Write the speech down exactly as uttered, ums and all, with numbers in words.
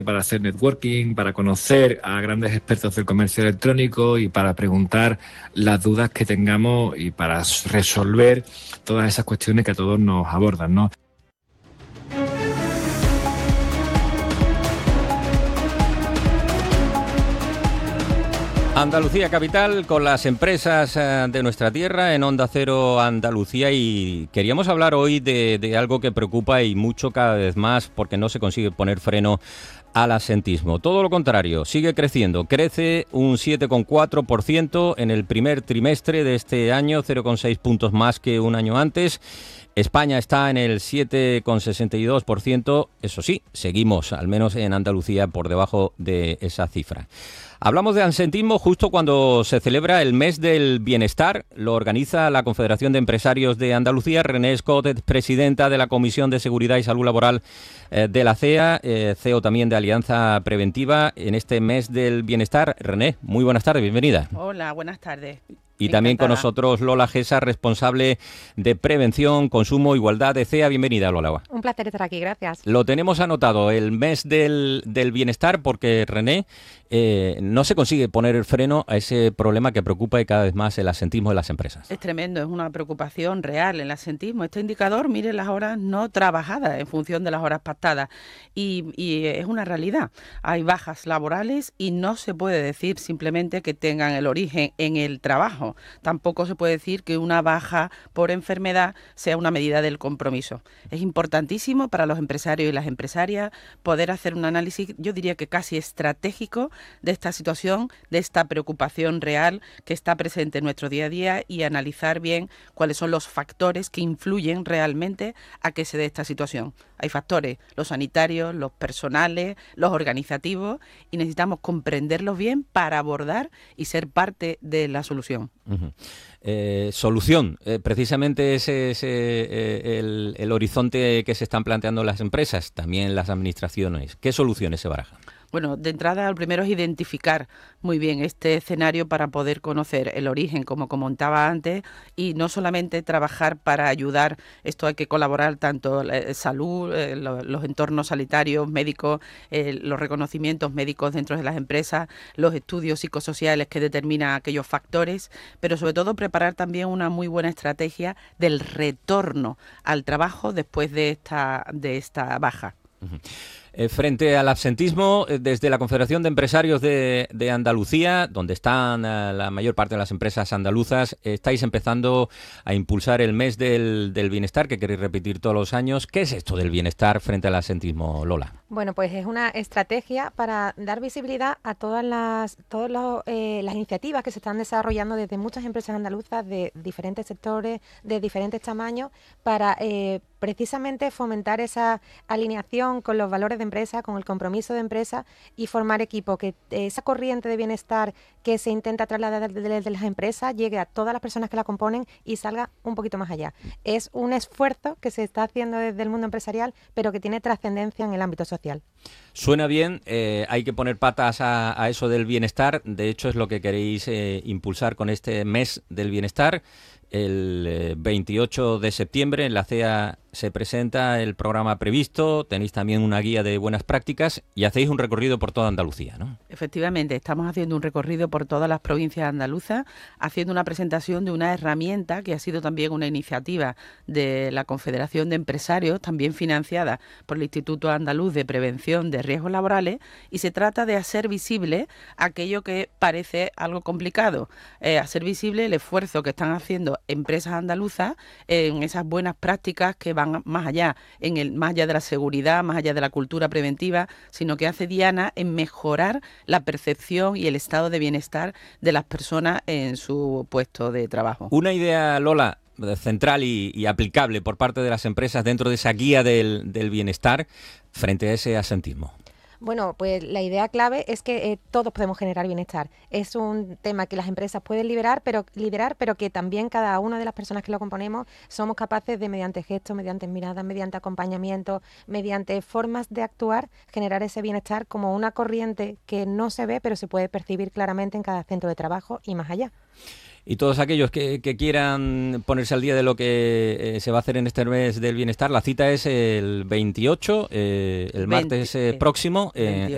para hacer networking, para conocer a grandes expertos del comercio electrónico y para preguntar las dudas que tengamos y para resolver todas esas cuestiones que a todos nos abordan, ¿no? Andalucía Capital con las empresas de nuestra tierra en Onda Cero Andalucía, y queríamos hablar hoy de, de algo que preocupa y mucho cada vez más porque no se consigue poner freno al absentismo. Todo lo contrario, sigue creciendo. Crece un siete coma cuatro por ciento en el primer trimestre de este año, cero coma seis puntos más que un año antes. España está en el siete coma sesenta y dos por ciento. Eso sí, seguimos, al menos en Andalucía, por debajo de esa cifra. Hablamos de absentismo justo cuando se celebra el mes del bienestar. Lo organiza la Confederación de Empresarios de Andalucía. René Scott es presidenta de la Comisión de Seguridad y Salud Laboral eh, de la C E A, eh, C E O también de Alianza Preventiva, en este mes del bienestar. René, muy buenas tardes, bienvenida. Hola, buenas tardes. Y también Encantada. con nosotros Lola Gesa, responsable de Prevención, Consumo, Igualdad de C E A. Bienvenida, Lola. Un placer estar aquí, gracias. Lo tenemos anotado, el mes del, del bienestar, porque, René, eh, no se consigue poner el freno a ese problema que preocupa y cada vez más el absentismo de las empresas. Es tremendo, es una preocupación real el absentismo. Este indicador mire las horas no trabajadas en función de las horas pactadas y, y es una realidad. Hay bajas laborales y no se puede decir simplemente que tengan el origen en el trabajo. Tampoco se puede decir que una baja por enfermedad sea una medida del compromiso. Es importantísimo para los empresarios y las empresarias poder hacer un análisis, yo diría que casi estratégico, de esta situación, de esta preocupación real que está presente en nuestro día a día y analizar bien cuáles son los factores que influyen realmente a que se dé esta situación. Hay factores, los sanitarios, los personales, los organizativos, y necesitamos comprenderlos bien para abordar y ser parte de la solución. Uh-huh. Eh, solución, eh, precisamente ese es eh, el, el horizonte que se están planteando las empresas, también las administraciones. ¿Qué soluciones se barajan? Bueno, de entrada, lo primero es identificar muy bien este escenario para poder conocer el origen, como comentaba antes, y no solamente trabajar para ayudar. Esto hay que colaborar tanto eh, salud, eh, lo, los entornos sanitarios, médicos, eh, los reconocimientos médicos dentro de las empresas, los estudios psicosociales que determinan aquellos factores, pero sobre todo preparar también una muy buena estrategia del retorno al trabajo después de esta, de esta baja. Uh-huh. Eh, frente al absentismo, eh, desde la Confederación de Empresarios de, de Andalucía, donde están eh, la mayor parte de las empresas andaluzas, eh, estáis empezando a impulsar el mes del, del bienestar, que queréis repetir todos los años. ¿Qué es esto del bienestar frente al absentismo, Lola? Bueno, pues es una estrategia para dar visibilidad a todas las todas los, eh, las iniciativas que se están desarrollando desde muchas empresas andaluzas de diferentes sectores, de diferentes tamaños, para eh, precisamente fomentar esa alineación con los valores de empresa, con el compromiso de empresa y formar equipo, que esa corriente de bienestar que se intenta trasladar desde las empresas llegue a todas las personas que la componen y salga un poquito más allá. Es un esfuerzo que se está haciendo desde el mundo empresarial, pero que tiene trascendencia en el ámbito social. Suena bien, eh, hay que poner patas a, a eso del bienestar. De hecho, es lo que queréis eh, impulsar con este mes del bienestar. El eh, veintiocho de septiembre en la C E A se presenta el programa previsto, tenéis también una guía de buenas prácticas y hacéis un recorrido por toda Andalucía, ¿no? Efectivamente, estamos haciendo un recorrido por todas las provincias andaluzas, haciendo una presentación de una herramienta que ha sido también una iniciativa de la Confederación de Empresarios, también financiada por el Instituto Andaluz de Prevención de Riesgos Laborales, y se trata de hacer visible aquello que parece algo complicado, eh, hacer visible el esfuerzo que están haciendo empresas andaluzas en esas buenas prácticas que van más allá, en el más allá de la seguridad, más allá de la cultura preventiva, sino que hace diana en mejorar la percepción y el estado de bienestar de las personas en su puesto de trabajo. Una idea, Lola, central y, y aplicable por parte de las empresas dentro de esa guía del, del bienestar frente a ese absentismo. Bueno, pues la idea clave es que eh, todos podemos generar bienestar. Es un tema que las empresas pueden liberar, pero liderar, pero que también cada una de las personas que lo componemos somos capaces de, mediante gestos, mediante miradas, mediante acompañamiento, mediante formas de actuar, generar ese bienestar como una corriente que no se ve, pero se puede percibir claramente en cada centro de trabajo y más allá. Y todos aquellos que, que quieran ponerse al día de lo que eh, se va a hacer en este mes del bienestar, la cita es el veintiocho, eh, el martes eh, próximo, eh,